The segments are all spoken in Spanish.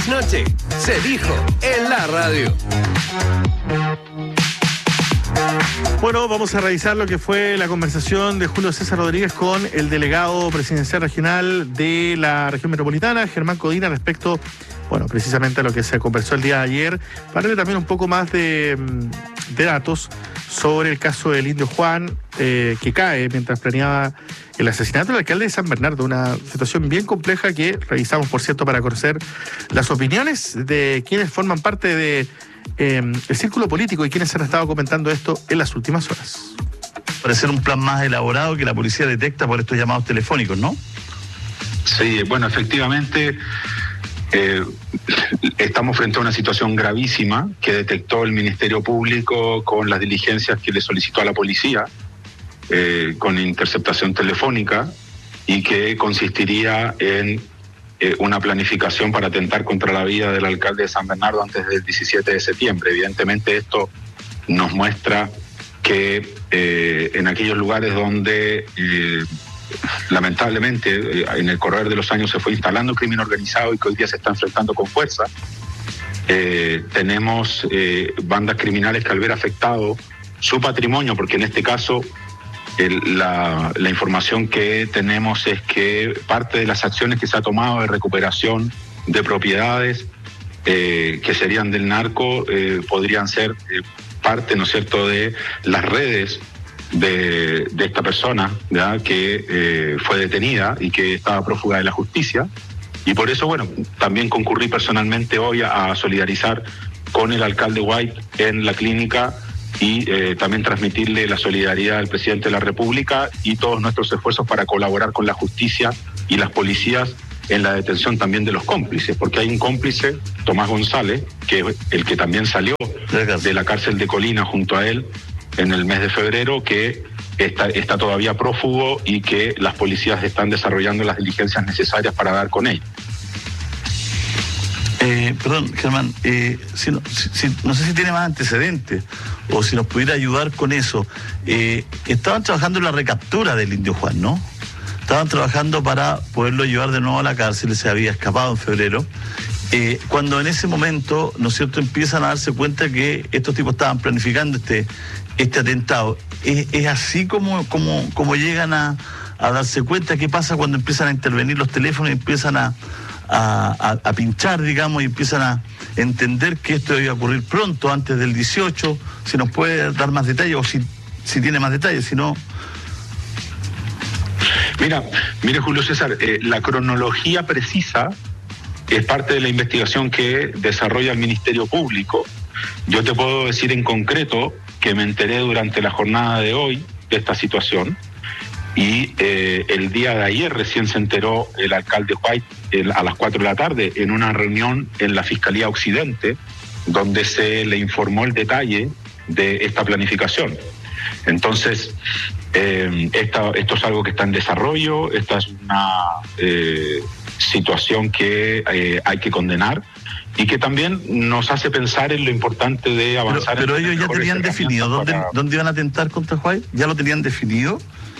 Noche se dijo en la radio. Bueno, vamos a revisar lo que fue la conversación de Julio César Rodríguez con el delegado presidencial regional de la región metropolitana, Germán Codina, respecto, bueno, precisamente a lo que se conversó el día de ayer, para darle también un poco más de datos sobre el caso del Indio Juan, que cae mientras planeaba el asesinato del alcalde de San Bernardo, una situación bien compleja que revisamos, por cierto, para conocer las opiniones de quienes forman parte de el círculo político y quienes han estado comentando esto en las últimas horas. Parece un plan más elaborado que la policía detecta por estos llamados telefónicos, ¿no? Sí, bueno, efectivamente estamos frente a una situación gravísima que detectó el Ministerio Público con las diligencias que le solicitó a la policía con interceptación telefónica y que consistiría en una planificación para atentar contra la vida del alcalde de San Bernardo antes del 17 de septiembre. Evidentemente esto nos muestra que en aquellos lugares donde lamentablemente en el correr de los años se fue instalando crimen organizado y que hoy día se está enfrentando con fuerza, tenemos bandas criminales que al ver afectado su patrimonio, porque en este caso la información que tenemos es que parte de las acciones que se ha tomado de recuperación de propiedades que serían del narco podrían ser parte, ¿no es cierto?, de las redes de esta persona, ¿verdad?, que fue detenida y que estaba prófuga de la justicia. Y por eso, bueno, también concurrí personalmente hoy a solidarizar con el alcalde White en la clínica y también transmitirle la solidaridad al presidente de la República y todos nuestros esfuerzos para colaborar con la justicia y las policías en la detención también de los cómplices, porque hay un cómplice, Tomás González, que es el que también salió de la cárcel de Colina junto a él en el mes de febrero, que está todavía prófugo y que las policías están desarrollando las diligencias necesarias para dar con él. Perdón, Germán, no sé si tiene más antecedentes o si nos pudiera ayudar con eso. Estaban trabajando en la recaptura del Indio Juan, ¿no? Estaban trabajando para poderlo llevar de nuevo a la cárcel, se había escapado en febrero. Cuando en ese momento, ¿no es cierto?, empiezan a darse cuenta que estos tipos estaban planificando este atentado. ¿Es así como llegan a darse cuenta? ¿Qué pasa cuando empiezan a intervenir los teléfonos y empiezan a pinchar, digamos, y empiezan a entender que esto debe ocurrir pronto, antes del 18? Si nos puede dar más detalles o si tiene más detalles, si no... Mire, Julio César, la cronología precisa es parte de la investigación que desarrolla el Ministerio Público. Yo te puedo decir en concreto que me enteré durante la jornada de hoy de esta situación y el día de ayer recién se enteró el alcalde White a las 4 de la tarde en una reunión en la Fiscalía Occidente donde se le informó el detalle de esta planificación. Entonces, esto es algo que está en desarrollo, esta es una situación que hay que condenar y que también nos hace pensar en lo importante de avanzar. Pero ellos ya tenían definido dónde iban a atentar contra White, ¿ya lo tenían definido?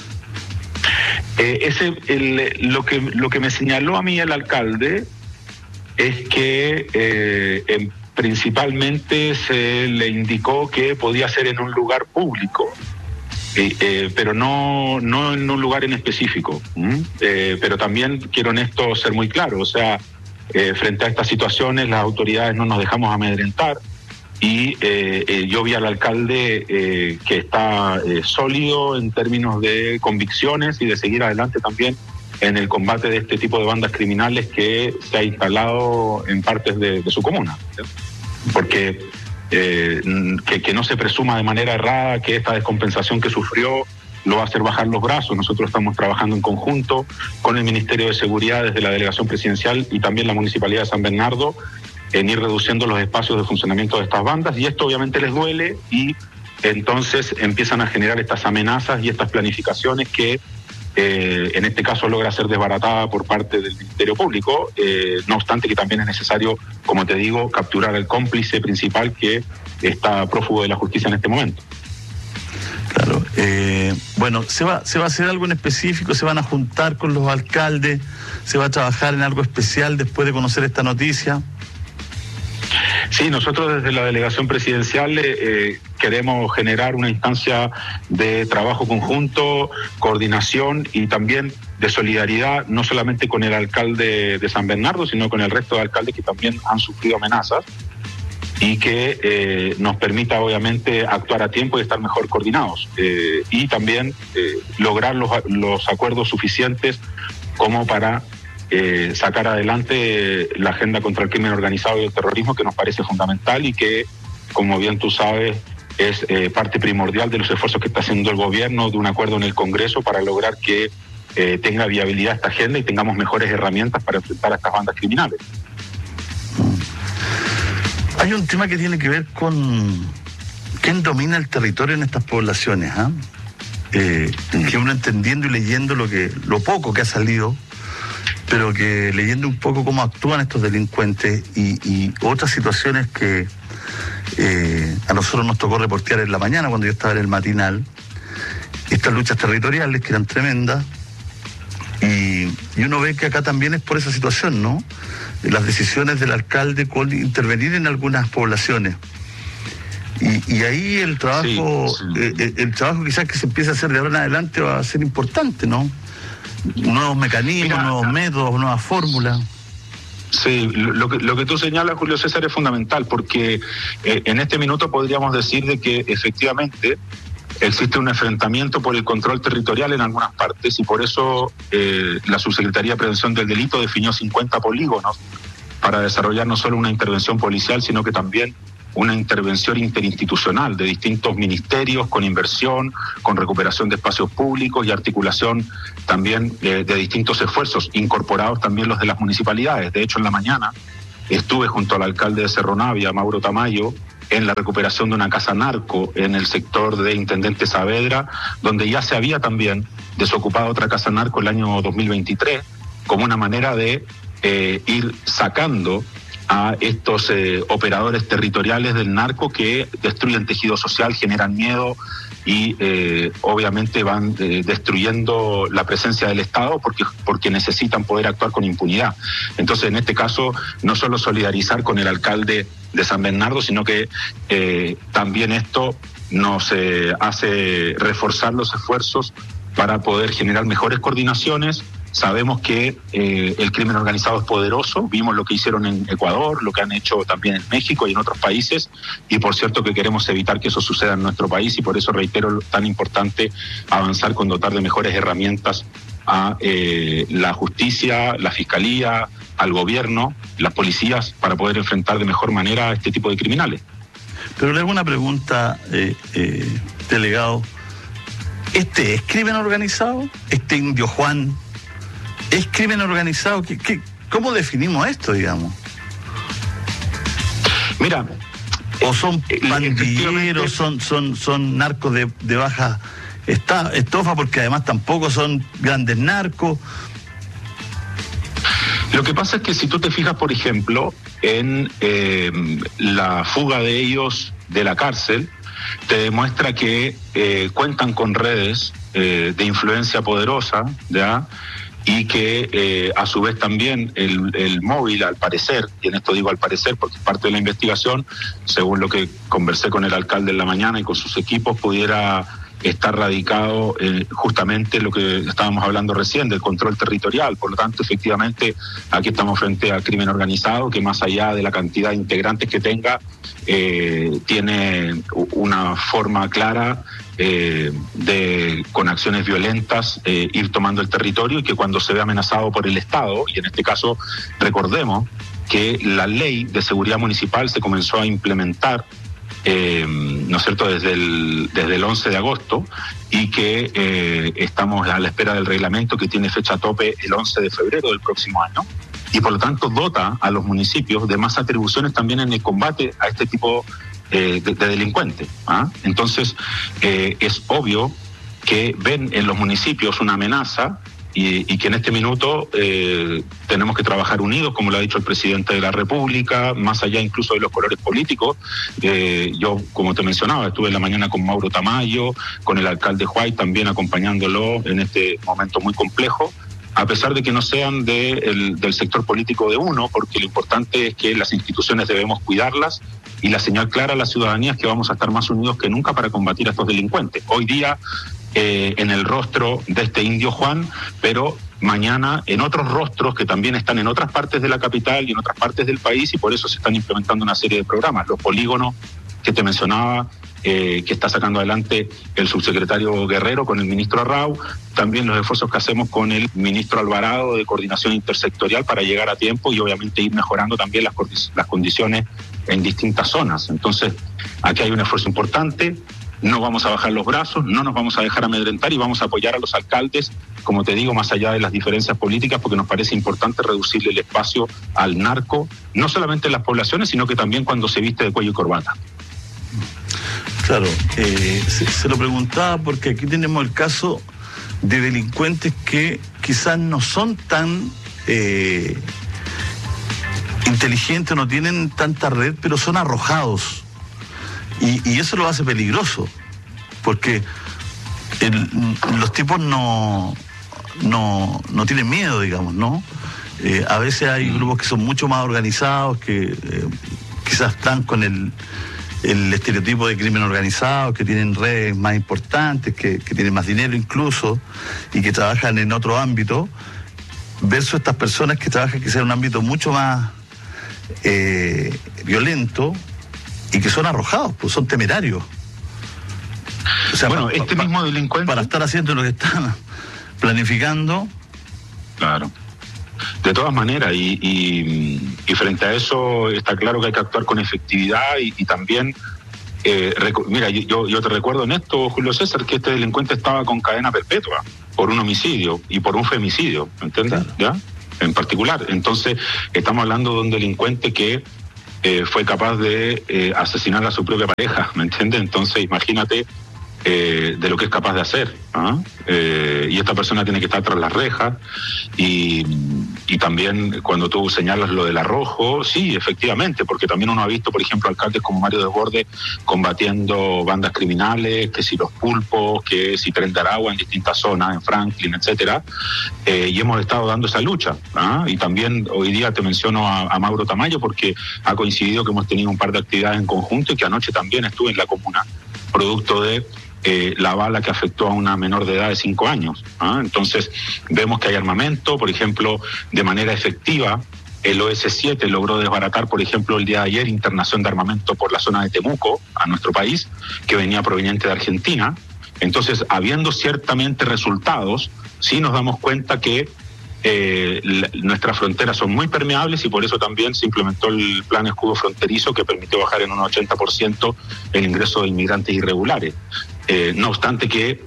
Lo que me señaló a mí el alcalde es que principalmente se le indicó que podía ser en un lugar público, pero no en un lugar en específico. Pero también quiero en esto ser muy claro, o sea, frente a estas situaciones las autoridades no nos dejamos amedrentar y yo vi al alcalde que está sólido en términos de convicciones y de seguir adelante también en el combate de este tipo de bandas criminales que se ha instalado en partes de su comuna, ¿sí? Porque que no se presuma de manera errada que esta descompensación que sufrió lo va a hacer bajar los brazos. Nosotros estamos trabajando en conjunto con el Ministerio de Seguridad desde la Delegación Presidencial y también la Municipalidad de San Bernardo en ir reduciendo los espacios de funcionamiento de estas bandas, y esto obviamente les duele y entonces empiezan a generar estas amenazas y estas planificaciones que en este caso logra ser desbaratada por parte del Ministerio Público, no obstante que también es necesario, como te digo, capturar al cómplice principal que está prófugo de la justicia en este momento. Claro. Bueno, ¿se va a hacer algo en específico? ¿Se van a juntar con los alcaldes? ¿Se va a trabajar en algo especial después de conocer esta noticia? Sí, nosotros desde la delegación presidencial queremos generar una instancia de trabajo conjunto, coordinación y también de solidaridad, no solamente con el alcalde de San Bernardo, sino con el resto de alcaldes que también han sufrido amenazas, y que nos permita obviamente actuar a tiempo y estar mejor coordinados, y también lograr los acuerdos suficientes como para sacar adelante la agenda contra el crimen organizado y el terrorismo, que nos parece fundamental y que, como bien tú sabes, es parte primordial de los esfuerzos que está haciendo el gobierno, de un acuerdo en el Congreso para lograr que tenga viabilidad esta agenda y tengamos mejores herramientas para enfrentar a estas bandas criminales. Hay un tema que tiene que ver con quién domina el territorio en estas poblaciones, que uno entendiendo y leyendo lo poco que ha salido, pero que leyendo un poco cómo actúan estos delincuentes y otras situaciones que a nosotros nos tocó reportear en la mañana cuando yo estaba en el matinal, estas luchas territoriales que eran tremendas, y uno ve que acá también es por esa situación, ¿no? Las decisiones del alcalde con intervenir en algunas poblaciones. Y ahí el trabajo, el trabajo quizás que se empiece a hacer de ahora en adelante va a ser importante, ¿no? Nuevos mecanismos, nuevos métodos, nuevas fórmulas. Sí, lo que tú señalas, Julio César, es fundamental, porque en este minuto podríamos decir de que efectivamente existe un enfrentamiento por el control territorial en algunas partes, y por eso la Subsecretaría de Prevención del Delito definió 50 polígonos para desarrollar no solo una intervención policial, sino que también una intervención interinstitucional de distintos ministerios, con inversión, con recuperación de espacios públicos y articulación también de distintos esfuerzos, incorporados también los de las municipalidades. De hecho, en la mañana estuve junto al alcalde de Cerro Navia, Mauro Tamayo, en la recuperación de una casa narco en el sector de Intendente Saavedra, donde ya se había también desocupado otra casa narco el año 2023, como una manera de ir sacando a estos operadores territoriales del narco que destruyen tejido social, generan miedo y obviamente van destruyendo la presencia del Estado porque necesitan poder actuar con impunidad. Entonces, en este caso, no solo solidarizar con el alcalde de San Bernardo, sino que también esto nos hace reforzar los esfuerzos para poder generar mejores coordinaciones. Sabemos que el crimen organizado es poderoso, vimos lo que hicieron en Ecuador, lo que han hecho también en México y en otros países, y por cierto que queremos evitar que eso suceda en nuestro país, y por eso reitero tan importante avanzar con dotar de mejores herramientas a la justicia, la fiscalía, al gobierno, las policías, para poder enfrentar de mejor manera a este tipo de criminales. Pero le hago una pregunta, delegado. ¿Este es crimen organizado? ¿Este Indio Juan es crimen organizado? ¿Cómo definimos esto, digamos? Mira, ¿o son pandilleros, son narcos de baja estofa, porque además tampoco son grandes narcos? Lo que pasa es que si tú te fijas, por ejemplo, en la fuga de ellos de la cárcel, te demuestra que cuentan con redes de influencia poderosa, ¿ya? Y que a su vez también el móvil, al parecer, y en esto digo al parecer porque es parte de la investigación, según lo que conversé con el alcalde en la mañana y con sus equipos, pudiera estar radicado justamente lo que estábamos hablando recién, del control territorial. Por lo tanto, efectivamente, aquí estamos frente al crimen organizado, que más allá de la cantidad de integrantes que tenga, tiene una forma clara de, con acciones violentas, ir tomando el territorio, y que cuando se ve amenazado por el Estado, y en este caso recordemos que la ley de seguridad municipal se comenzó a implementar ¿no es cierto?, desde el 11 de agosto, y que estamos a la espera del reglamento, que tiene fecha tope el 11 de febrero del próximo año, y por lo tanto dota a los municipios de más atribuciones también en el combate a este tipo de delincuentes. Entonces es obvio que ven en los municipios una amenaza, y que en este minuto tenemos que trabajar unidos, como lo ha dicho el presidente de la República, más allá incluso de los colores políticos. Yo, como te mencionaba, estuve en la mañana con Mauro Tamayo, con el alcalde Huay, también acompañándolo en este momento muy complejo, a pesar de que no sean del sector político de uno, porque lo importante es que las instituciones debemos cuidarlas, y la señal clara a la ciudadanía es que vamos a estar más unidos que nunca para combatir a estos delincuentes. Hoy día en el rostro de este indio Juan, pero mañana en otros rostros que también están en otras partes de la capital y en otras partes del país, y por eso se están implementando una serie de programas. Los polígonos que te mencionaba, que está sacando adelante el subsecretario Guerrero con el ministro Arrau, también los esfuerzos que hacemos con el ministro Alvarado de coordinación intersectorial para llegar a tiempo y obviamente ir mejorando también las condiciones en distintas zonas. Entonces, aquí hay un esfuerzo importante, no vamos a bajar los brazos, no nos vamos a dejar amedrentar y vamos a apoyar a los alcaldes, como te digo, más allá de las diferencias políticas, porque nos parece importante reducirle el espacio al narco, no solamente en las poblaciones, sino que también cuando se viste de cuello y corbata. Claro, se lo preguntaba porque aquí tenemos el caso de delincuentes que quizás no son tan inteligentes, no tienen tanta red, pero son arrojados. Y eso lo hace peligroso, porque los tipos no tienen miedo, digamos, ¿no? A veces hay grupos que son mucho más organizados, que quizás están con el estereotipo de crimen organizado, que tienen redes más importantes, que tienen más dinero incluso, y que trabajan en otro ámbito, versus estas personas que trabajan quizás en un ámbito mucho más violento, y que son arrojados, pues son temerarios. O sea, bueno, mismo delincuente, para estar haciendo lo que están planificando. Claro. De todas maneras, y frente a eso está claro que hay que actuar con efectividad y también, mira, yo te recuerdo en esto, Julio César, que este delincuente estaba con cadena perpetua por un homicidio y por un femicidio, ¿entiendes? Claro. ¿Ya? En particular. Entonces, estamos hablando de un delincuente que fue capaz de asesinar a su propia pareja, ¿me entiendes? Entonces, imagínate de lo que es capaz de hacer, ¿no? Y esta persona tiene que estar tras las rejas, y también cuando tú señalas lo del arrojo, sí, efectivamente, porque también uno ha visto, por ejemplo, alcaldes como Mario Desbordes combatiendo bandas criminales, que si los pulpos, que si Tren de Aragua en distintas zonas, en Franklin, etcétera, y hemos estado dando esa lucha, ¿ah? Y también hoy día te menciono a Mauro Tamayo, porque ha coincidido que hemos tenido un par de actividades en conjunto, y que anoche también estuve en la comuna, producto de la bala que afectó a una menor de edad de 5 años. ¿Ah? Entonces, vemos que hay armamento, por ejemplo, de manera efectiva. El OS-7 logró desbaratar, por ejemplo, el día de ayer, internación de armamento por la zona de Temuco, a nuestro país, que venía proveniente de Argentina. Entonces, habiendo ciertamente resultados, sí nos damos cuenta que nuestras fronteras son muy permeables, y por eso también se implementó el plan escudo fronterizo, que permitió bajar en un 80% el ingreso de inmigrantes irregulares. No obstante que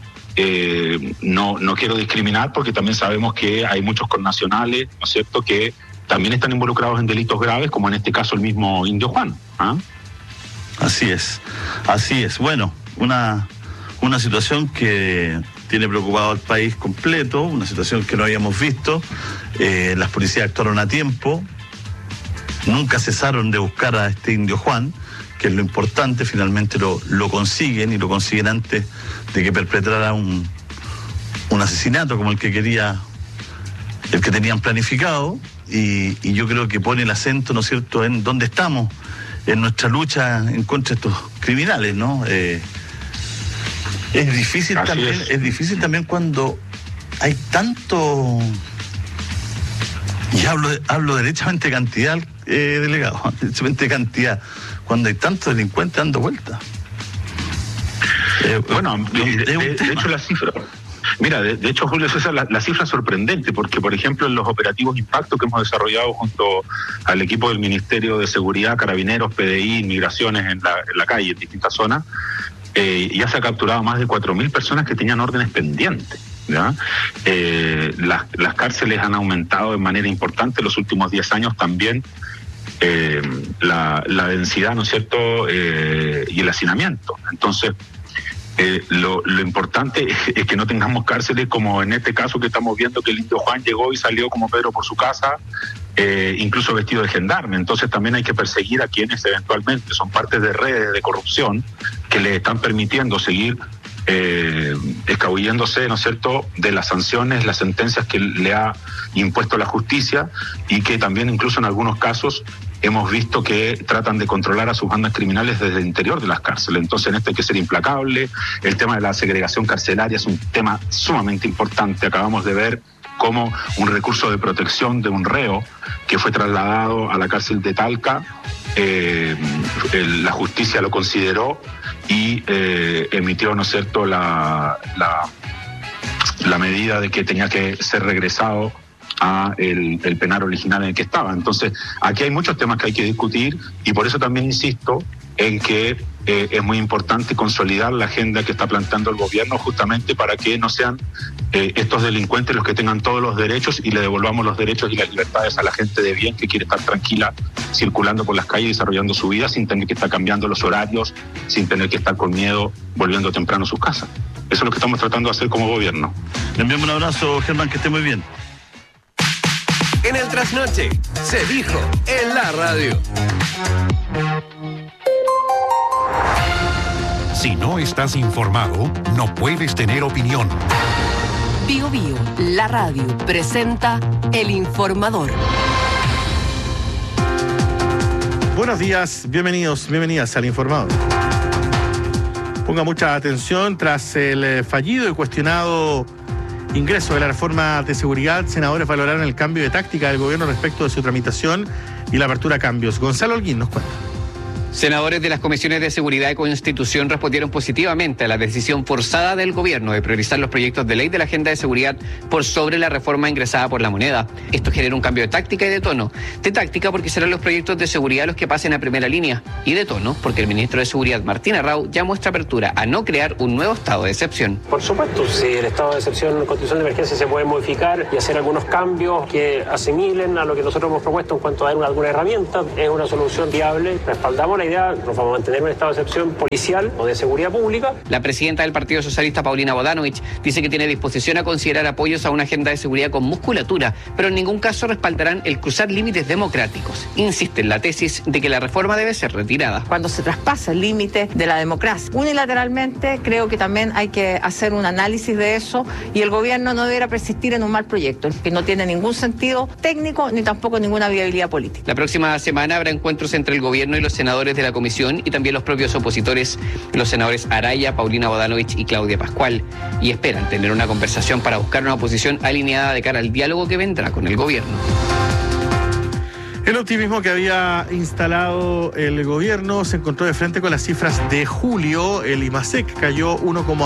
no quiero discriminar, porque también sabemos que hay muchos connacionales, ¿no es cierto?, que también están involucrados en delitos graves, como en este caso el mismo indio Juan. ¿Ah? Así es. Bueno, una situación que tiene preocupado al país completo, una situación que no habíamos visto. Las policías actuaron a tiempo, nunca cesaron de buscar a este indio Juan, que es lo importante. Finalmente lo consiguen, y lo consiguen antes de que perpetrara un asesinato como el que tenían planificado, y yo creo que pone el acento, ¿no es cierto?, en dónde estamos en nuestra lucha en contra de estos criminales, ¿no? Es difícil también cuando hay tanto, y hablo derechamente de cantidad, delegado, derechamente de cantidad, cuando hay tantos delincuentes dando vueltas. Bueno, de hecho la cifra, mira, de hecho, Julio César, la cifra es sorprendente, porque por ejemplo en los operativos Impacto que hemos desarrollado junto al equipo del Ministerio de Seguridad, Carabineros, PDI, Migraciones en la calle, en distintas zonas, ya se ha capturado más de 4.000 personas que tenían órdenes pendientes. ¿Ya? Las cárceles han aumentado de manera importante en los últimos 10 años también. La densidad, ¿no es cierto?, y el hacinamiento. Entonces, lo importante es que no tengamos cárceles como en este caso que estamos viendo, que el indio Juan llegó y salió como Pedro por su casa, incluso vestido de gendarme. Entonces también hay que perseguir a quienes eventualmente son parte de redes de corrupción que le están permitiendo seguir escabulléndose, ¿no es cierto?, de las sanciones, las sentencias que le ha impuesto la justicia, y que también incluso en algunos casos hemos visto que tratan de controlar a sus bandas criminales desde el interior de las cárceles. Entonces en esto hay que ser implacable. El tema de la segregación carcelaria es un tema sumamente importante. Acabamos de ver cómo un recurso de protección de un reo que fue trasladado a la cárcel de Talca, la justicia lo consideró y emitió, ¿no es cierto?, la medida de que tenía que ser regresado a el penal original en el que estaba. Entonces, aquí hay muchos temas que hay que discutir, y por eso también insisto en que es muy importante consolidar la agenda que está planteando el gobierno, justamente para que no sean estos delincuentes los que tengan todos los derechos y le devolvamos los derechos y las libertades a la gente de bien que quiere estar tranquila circulando por las calles, desarrollando su vida sin tener que estar cambiando los horarios, sin tener que estar con miedo volviendo temprano a sus casas. Eso es lo que estamos tratando de hacer como gobierno. Le enviamos un abrazo, Germán, que esté muy bien. En el trasnoche, se dijo en la radio. Si no estás informado, no puedes tener opinión. Bio Bio, la radio, presenta El Informador. Buenos días, bienvenidas al Informador. Ponga mucha atención, tras el fallido y cuestionado ingreso de la reforma de seguridad, senadores valoraron el cambio de táctica del gobierno respecto de su tramitación y la apertura a cambios. Gonzalo Holguín nos cuenta. Senadores de las comisiones de Seguridad y Constitución respondieron positivamente a la decisión forzada del gobierno de priorizar los proyectos de ley de la agenda de seguridad por sobre la reforma ingresada por la moneda. Esto genera un cambio de táctica y de tono. De táctica porque serán los proyectos de seguridad los que pasen a primera línea, y de tono porque el ministro de Seguridad, Martín Arrau, ya muestra apertura a no crear un nuevo estado de excepción. Por supuesto, si el estado de excepción en constitución de emergencia se puede modificar y hacer algunos cambios que asimilen a lo que nosotros hemos propuesto en cuanto a dar alguna herramienta, es una solución viable. Respaldamos la idea, nos vamos a mantener un estado de excepción policial o de seguridad pública. La presidenta del Partido Socialista, Paulina Bodanovich, dice que tiene disposición a considerar apoyos a una agenda de seguridad con musculatura, pero en ningún caso respaldarán el cruzar límites democráticos. Insiste en la tesis de que la reforma debe ser retirada. Cuando se traspasa el límite de la democracia unilateralmente, creo que también hay que hacer un análisis de eso, y el gobierno no deberá persistir en un mal proyecto que no tiene ningún sentido técnico ni tampoco ninguna viabilidad política. La próxima semana habrá encuentros entre el gobierno y los senadores de la comisión y también los propios opositores, los senadores Araya, Paulina Bodanovich y Claudia Pascual, y esperan tener una conversación para buscar una posición alineada de cara al diálogo que vendrá con el gobierno. El optimismo que había instalado el gobierno se encontró de frente con las cifras de julio. El IMASEC cayó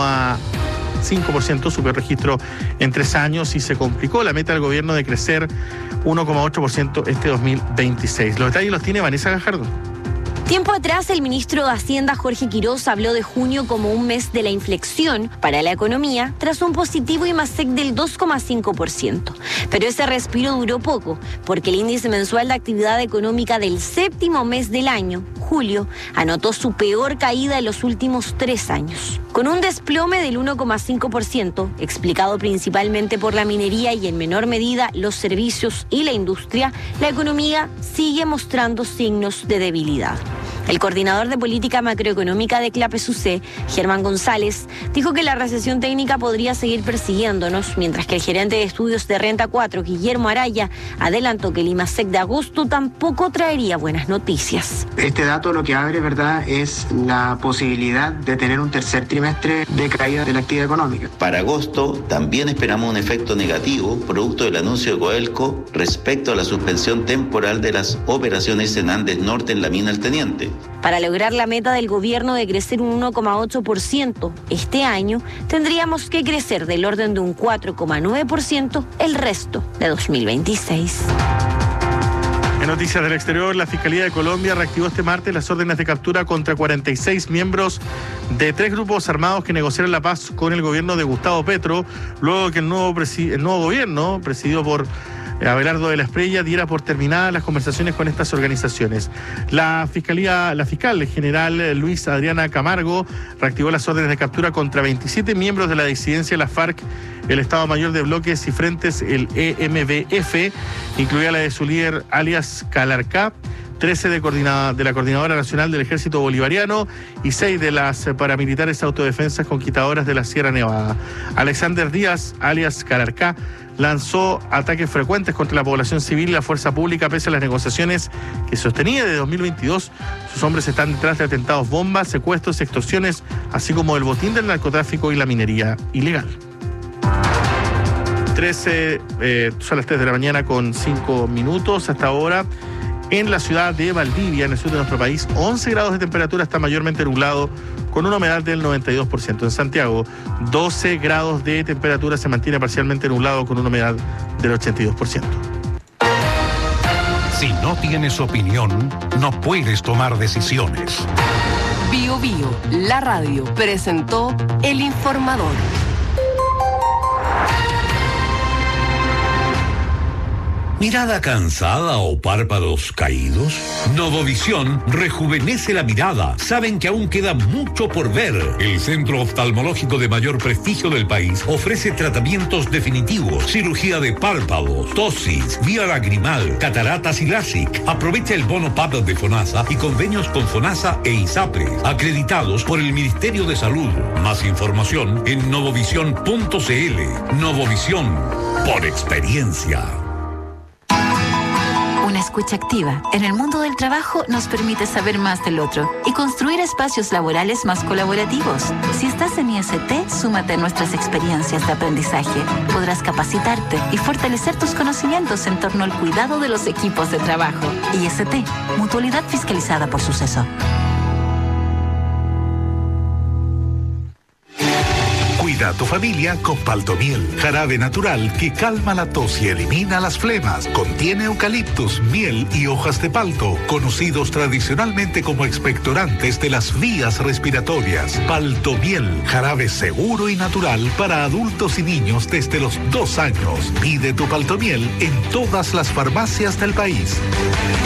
1,5%, superó registro en 3 años y se complicó la meta del gobierno de crecer 1,8% este 2026. Los detalles los tiene Vanessa Gajardo. Tiempo atrás, el ministro de Hacienda, Jorge Quirós, habló de junio como un mes de la inflexión para la economía tras un positivo IMASEC del 2,5%. Pero ese respiro duró poco, porque el índice mensual de actividad económica del 7º mes del año, julio, anotó su peor caída en los últimos 3 años. Con un desplome del 1,5%, explicado principalmente por la minería y en menor medida los servicios y la industria, la economía sigue mostrando signos de debilidad. El coordinador de política macroeconómica de CLAPES-UC, Germán González, dijo que la recesión técnica podría seguir persiguiéndonos, mientras que el gerente de estudios de Renta 4, Guillermo Araya, adelantó que el IMASEC de agosto tampoco traería buenas noticias. Este dato lo que abre, ¿verdad?, es la posibilidad de tener un tercer trimestre de caída de la actividad económica. Para agosto también esperamos un efecto negativo, producto del anuncio de Codelco respecto a la suspensión temporal de las operaciones en Andes Norte en la mina El Teniente. Para lograr la meta del gobierno de crecer un 1,8% este año, tendríamos que crecer del orden de un 4,9% el resto de 2026. En noticias del exterior, la Fiscalía de Colombia reactivó este martes las órdenes de captura contra 46 miembros de 3 grupos armados que negociaron la paz con el gobierno de Gustavo Petro, luego de que el nuevo gobierno, presidido por Abelardo de la Espriella, diera por terminadas las conversaciones con estas organizaciones. La fiscal general Luis Adriana Camargo reactivó las órdenes de captura contra 27 miembros de la disidencia de la FARC, el Estado Mayor de Bloques y Frentes, el EMBF, incluida la de su líder alias Calarcá, 13 de la Coordinadora Nacional del Ejército Bolivariano y 6 de las paramilitares autodefensas conquistadoras de la Sierra Nevada. Alexander Díaz, alias Calarcá, lanzó ataques frecuentes contra la población civil y la fuerza pública pese a las negociaciones que sostenía desde 2022. Sus hombres están detrás de atentados bombas, secuestros, extorsiones, así como el botín del narcotráfico y la minería ilegal. Son las 3 de la mañana con 5 minutos hasta ahora. En la ciudad de Valdivia, en el sur de nuestro país, 11 grados de temperatura, está mayormente nublado, con una humedad del 92%. En Santiago, 12 grados de temperatura, se mantiene parcialmente nublado, con una humedad del 82%. Si no tienes opinión, no puedes tomar decisiones. Bio Bio, la radio, presentó El Informador. ¿Mirada cansada o párpados caídos? Novovisión rejuvenece la mirada. Saben que aún queda mucho por ver. El centro oftalmológico de mayor prestigio del país ofrece tratamientos definitivos, cirugía de párpados, tosis, vía lagrimal, cataratas y LASIK. Aprovecha el bono PAP de FONASA y convenios con FONASA e ISAPRE, acreditados por el Ministerio de Salud. Más información en novovisión.cl. Novovisión, por experiencia. Una escucha activa en el mundo del trabajo nos permite saber más del otro y construir espacios laborales más colaborativos. Si estás en IST, súmate a nuestras experiencias de aprendizaje. Podrás capacitarte y fortalecer tus conocimientos en torno al cuidado de los equipos de trabajo. IST, mutualidad fiscalizada por Suceso. Cuida a tu familia con Paltomiel, jarabe natural que calma la tos y elimina las flemas. Contiene eucaliptus, miel y hojas de palto, conocidos tradicionalmente como expectorantes de las vías respiratorias. Paltomiel, jarabe seguro y natural para adultos y niños desde los 2 años. Pide tu Paltomiel en todas las farmacias del país.